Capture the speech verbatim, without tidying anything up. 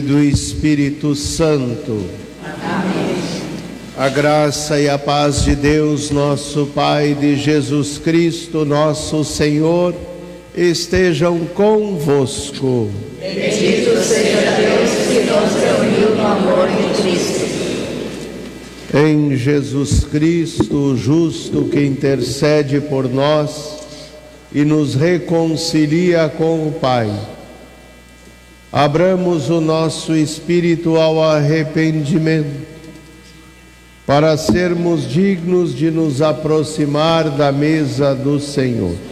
do Espírito Santo. Amém. A graça e a paz de Deus, nosso Pai, de Jesus Cristo, nosso Senhor, estejam convosco. Bendito seja Deus que nos reuniu no amor de Cristo. Em Jesus Cristo, o justo que intercede por nós e nos reconcilia com o Pai, abramos o nosso espírito ao arrependimento, para sermos dignos de nos aproximar da mesa do Senhor.